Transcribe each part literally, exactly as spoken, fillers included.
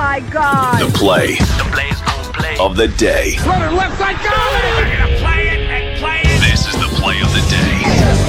my God. The play, The play's gonna play. of the day. Runner left side, got it! They're gonna play it and play it. This is the play of the day.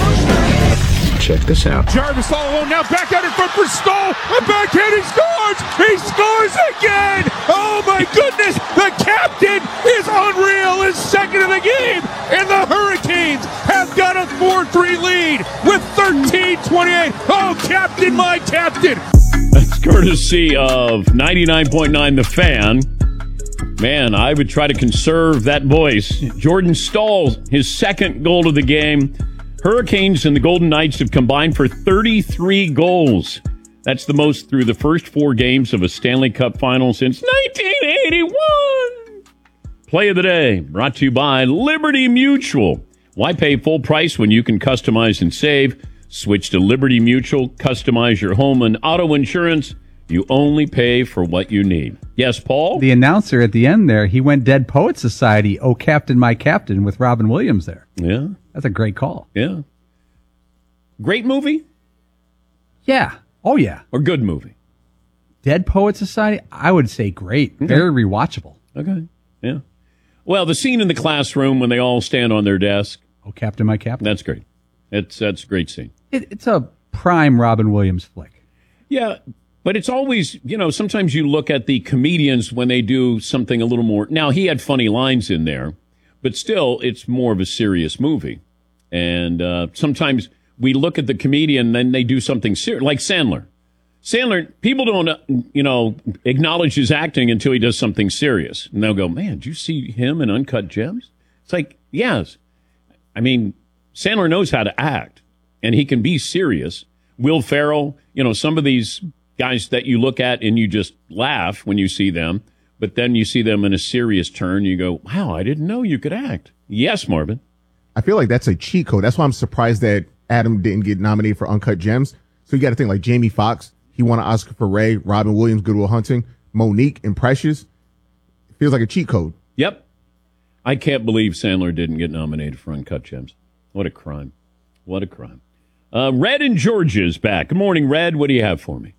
Check this out. Jarvis all alone now, back out in front for Stoll. A backhand, he scores! He scores again! Oh my goodness! The captain is unreal, is second in the game, and the Hurricanes have got a four three lead with thirteen twenty-eight. Oh, captain, my captain! That's courtesy of ninety-nine point nine The Fan. Man, I would try to conserve that voice. Jordan Stoll, his second goal of the game. Hurricanes and the Golden Knights have combined for thirty-three goals. That's the most through the first four games of a Stanley Cup final since nineteen eighty-one. Play of the day, brought to you by Liberty Mutual. Why pay full price when you can customize and save? Switch to Liberty Mutual, customize your home and auto insurance. You only pay for what you need. Yes, Paul? The announcer at the end there, he went Dead Poet Society, Oh Captain, My Captain, with Robin Williams there. Yeah. That's a great call. Yeah. Great movie Yeah. Oh, yeah. or good movie? Dead Poet Society, I would say great. Okay. Very rewatchable. Okay. Yeah. Well, the scene in the classroom when they all stand on their desk, Oh Captain, My Captain. that's great. It's that's a great scene. It, it's a prime Robin Williams flick. Yeah, but it's always, you know, sometimes you look at the comedians when they do something a little more. Now, he had funny lines in there, but still, it's more of a serious movie. And uh, sometimes we look at the comedian, then they do something serious, like Sandler. Sandler, people don't, uh, you know, acknowledge his acting until he does something serious. And they'll go, man, did you see him in Uncut Gems? It's like, yes. I mean, Sandler knows how to act, and he can be serious. Will Ferrell, you know, some of these guys that you look at and you just laugh when you see them, but then you see them in a serious turn, you go, wow, I didn't know you could act. Yes, Marvin. I feel like that's a cheat code. That's why I'm surprised that Adam didn't get nominated for Uncut Gems. So you got to think like Jamie Foxx, he won an Oscar for Ray, Robin Williams, Good Will Hunting, Monique and Precious. It feels like a cheat code. Yep. I can't believe Sandler didn't get nominated for Uncut Gems. What a crime. What a crime. Uh, Red in Georgia is back. Good morning, Red. What do you have for me?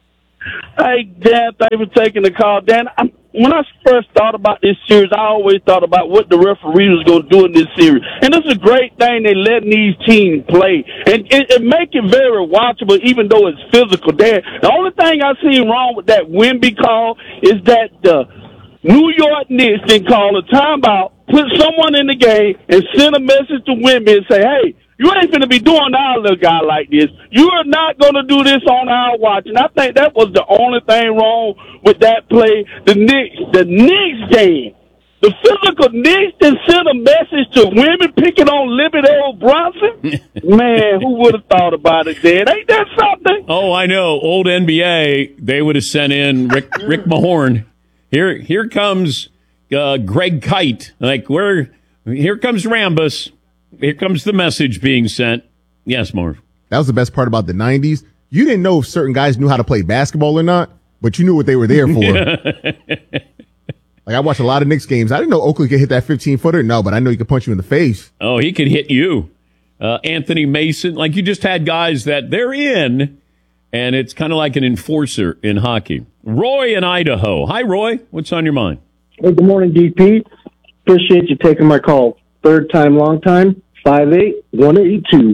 Hey, Dan, thank you for taking the call. Dan, I'm, when I first thought about this series, I always thought about what the referee was going to do in this series. And it's a great thing they letting these teams play. And it, it make it very watchable, even though it's physical. Dan, the only thing I see wrong with that Wemby call is that the New York Knicks didn't call a timeout, put someone in the game, and send a message to Wemby and say, hey, you ain't finna be doing our little guy like this. You are not gonna do this on our watch. And I think that was the only thing wrong with that play. The Knicks, the Knicks game, the physical Knicks that sent a message to women picking on Liberty Bronson. Man, who would have thought about it, Dan? Ain't that something? Oh, I know. Old N B A, they would have sent in Rick Rick Mahorn. Here, here comes uh, Greg Kite. Like, where? Here comes Rambus. Here comes the message being sent. Yes, Marv. That was the best part about the nineties. You didn't know if certain guys knew how to play basketball or not, but you knew what they were there for. Like, I watched a lot of Knicks games. I didn't know Oakley could hit that fifteen-footer. No, but I know he could punch you in the face. Oh, he could hit you. Uh, Anthony Mason. Like, you just had guys that they're in, and it's kind of like an enforcer in hockey. Roy in Idaho. Hi, Roy. What's on your mind? Hey, good morning, D P. Appreciate you taking my call. Third time, long time, five eight one eight two.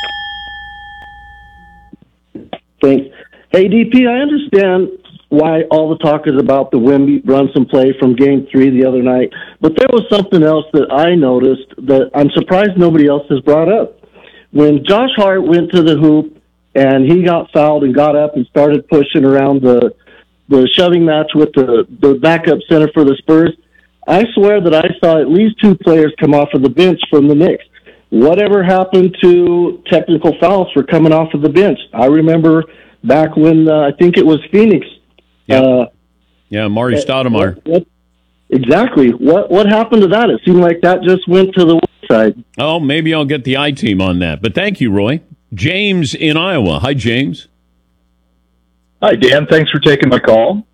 Thanks. Hey, D P, I understand why all the talk is about the Wemby Brunson play from Game three the other night, but there was something else that I noticed that I'm surprised nobody else has brought up. When Josh Hart went to the hoop and he got fouled and got up and started pushing around the the shoving match with the, the backup center for the Spurs, I swear that I saw at least two players come off of the bench from the Knicks. Whatever happened to technical fouls for coming off of the bench? I remember back when uh, I think it was Phoenix. Yeah, uh, yeah, Mari Stoudemire. What, what, exactly. What what happened to that? It seemed like that just went to the wayside. Oh, maybe I'll get the I-team on that. But thank you, Roy. James in Iowa. Hi, James. Hi, Dan. Thanks for taking my call.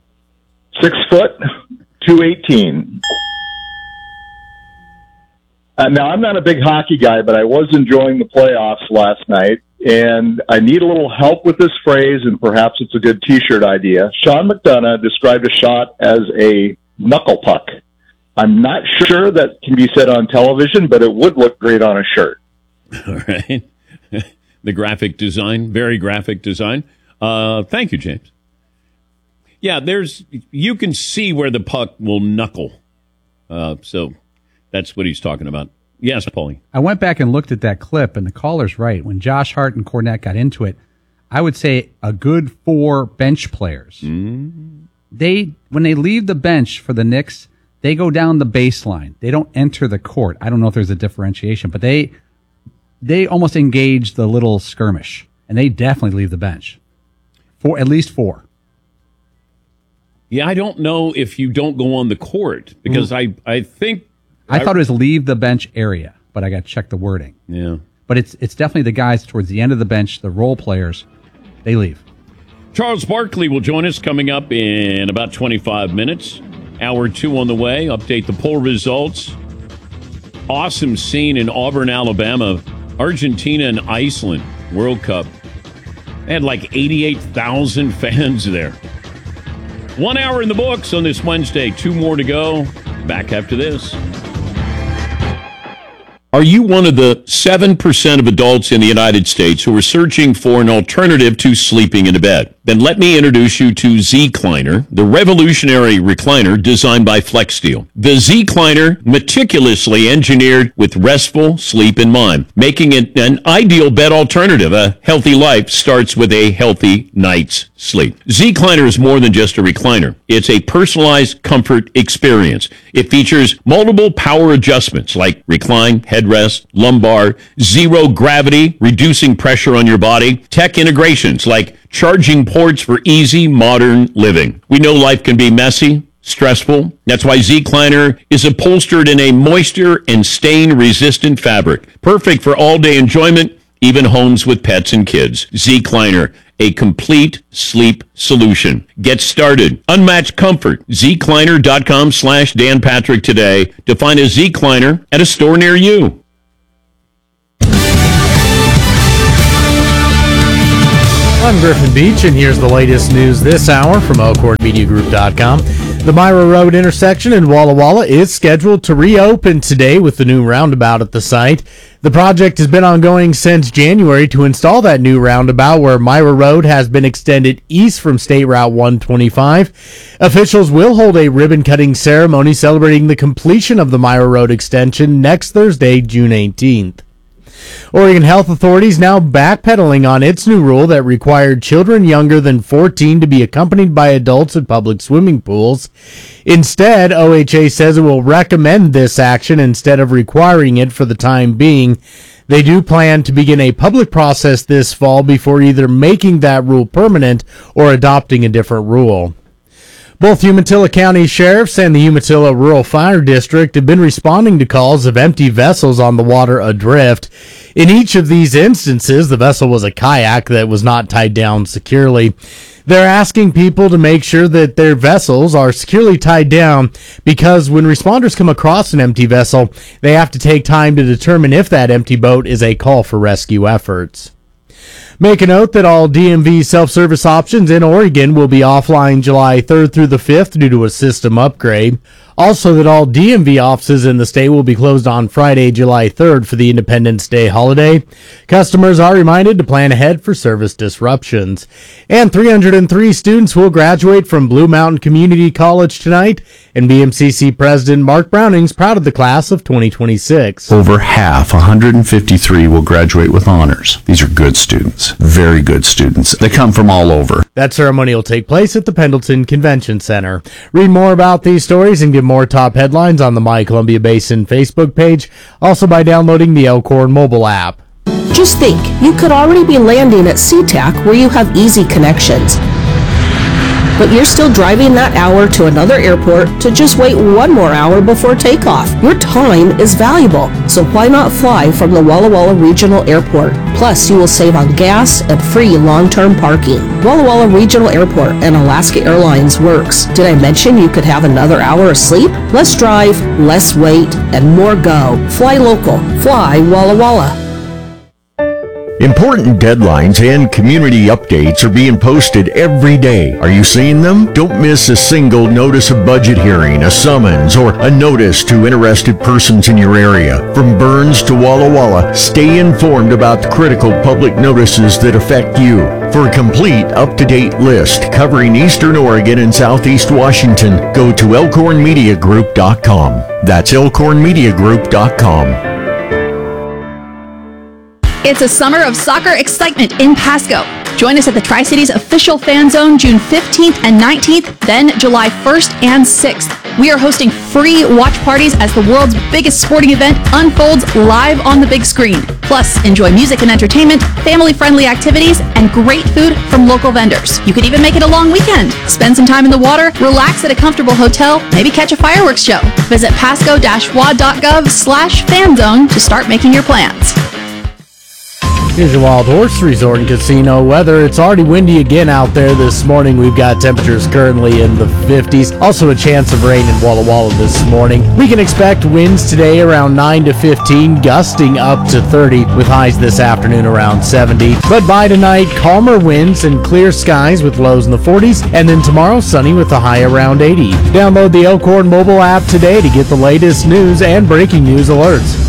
Six foot, two eighteen. Uh, now, I'm not a big hockey guy, but I was enjoying the playoffs last night, and I need a little help with this phrase, and perhaps it's a good T-shirt idea. Sean McDonough described a shot as a knuckle puck. I'm not sure that can be said on television, but it would look great on a shirt. All right. The graphic design, very graphic design. Uh, thank you, James. Yeah, there's you can see where the puck will knuckle. Uh, so that's what he's talking about. Yes, Paulie. I went back and looked at that clip, and the caller's right. When Josh Hart and Cornette got into it, I would say a good four bench players. Mm. They when they leave the bench for the Knicks, they go down the baseline. They don't enter the court. I don't know if there's a differentiation, but they they almost engage the little skirmish, and they definitely leave the bench. For at least four. Yeah, I don't know if you don't go on the court because mm. I, I think I, I thought it was leave the bench area, but I got to check the wording. Yeah, but it's it's definitely the guys towards the end of the bench, the role players, they leave. Charles Barkley will join us coming up in about twenty-five minutes. Hour two on the way. Update the poll results. Awesome scene in Auburn, Alabama. Argentina and Iceland World Cup. They had like eighty-eight thousand fans there. One hour in the books on this Wednesday. Two more to go. Back after this. Are you one of the seven percent of adults in the United States who are searching for an alternative to sleeping in a bed? Then let me introduce you to Zecliner, the revolutionary recliner designed by FlexSteel. The Zecliner, meticulously engineered with restful sleep in mind, making it an ideal bed alternative. A healthy life starts with a healthy night's sleep. Zecliner is more than just a recliner. It's a personalized comfort experience. It features multiple power adjustments like recline, headrest, lumbar, zero gravity, reducing pressure on your body, tech integrations like charging ports for easy modern living. We know life can be messy, stressful. That's why Zecliner is upholstered in a moisture and stain-resistant fabric, perfect for all-day enjoyment, even homes with pets and kids. Zecliner, a complete sleep solution. Get started. Unmatched comfort. Zecliner.com slash Dan Patrick today to find a Zecliner at a store near you. I'm Griffin Beach, and here's the latest news this hour from Elkhorn Media Group dot com. The Myra Road intersection in Walla Walla is scheduled to reopen today with the new roundabout at the site. The project has been ongoing since January to install that new roundabout where Myra Road has been extended east from State Route one twenty-five. Officials will hold a ribbon-cutting ceremony celebrating the completion of the Myra Road extension next Thursday, June eighteenth. Oregon health authorities now backpedaling on its new rule that required children younger than fourteen to be accompanied by adults at public swimming pools. Instead, O H A says it will recommend this action instead of requiring it for the time being. They do plan to begin a public process this fall before either making that rule permanent or adopting a different rule. Both Umatilla County sheriffs and the Umatilla Rural Fire District have been responding to calls of empty vessels on the water adrift. In each of these instances, the vessel was a kayak that was not tied down securely. They're asking people to make sure that their vessels are securely tied down because when responders come across an empty vessel, they have to take time to determine if that empty boat is a call for rescue efforts. Make a note that all D M V self-service options in Oregon will be offline July third through the fifth due to a system upgrade. Also, that all D M V offices in the state will be closed on Friday, July third for the Independence Day holiday. Customers are reminded to plan ahead for service disruptions. And three hundred three students will graduate from Blue Mountain Community College tonight, and B M C C President Mark Browning's proud of the class of twenty twenty-six. Over half, one hundred fifty-three, will graduate with honors. These are good students, very good students. They come from all over. That ceremony will take place at the Pendleton Convention Center. Read more about these stories and get more top headlines on the My Columbia Basin Facebook page, also by downloading the Elkhorn mobile app. Just think, you could already be landing at SeaTac where you have easy connections. but you're still driving that hour to another airport to just wait one more hour before takeoff. Your time is valuable, so why not fly from the Walla Walla Regional Airport? Plus, you will save on gas and free long-term parking. Walla Walla Regional Airport and Alaska Airlines works. Did I mention you could have another hour of sleep? Less drive, less wait, and more go. Fly local. Fly Walla Walla. Important deadlines and community updates are being posted every day. Are you seeing them? Don't miss a single notice of budget hearing, a summons, or a notice to interested persons in your area. From Burns to Walla Walla, stay informed about the critical public notices that affect you. For a complete, up-to-date list covering Eastern Oregon and Southeast Washington, go to elkhorn media group dot com. That's elkhorn media group dot com. It's a summer of soccer excitement in Pasco. Join us at the Tri-Cities official fan zone June fifteenth and nineteenth, then July first and sixth. We are hosting free watch parties as the world's biggest sporting event unfolds live on the big screen. Plus, enjoy music and entertainment, family-friendly activities, and great food from local vendors. You could even make it a long weekend. Spend some time in the water, relax at a comfortable hotel, maybe catch a fireworks show. Visit pasco dash w a d dot gov slash fan zone to start making your plans. Here's your Wild Horse Resort and Casino weather. It's already windy again out there this morning. We've got temperatures currently in the fifties. Also a chance of rain in Walla Walla this morning. We can expect winds today around nine to fifteen, gusting up to thirty, with highs this afternoon around seventy. But by tonight, calmer winds and clear skies with lows in the forties. And then tomorrow, sunny with a high around eighty. Download the Elkhorn mobile app today to get the latest news and breaking news alerts.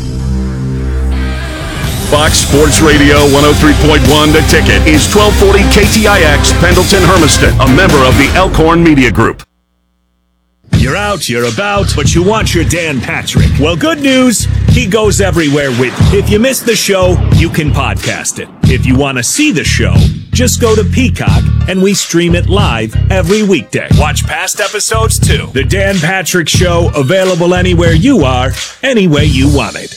Fox Sports Radio one oh three point one The Ticket is twelve forty K T I X Pendleton Hermiston, a member of the Elkhorn Media Group. You're out, you're about, but you want your Dan Patrick. Well, good news, he goes everywhere with you. If you missed the show, you can podcast it. If you want to see the show, just go to Peacock and we stream it live every weekday. Watch past episodes too. The Dan Patrick Show, available anywhere you are, any way you want it.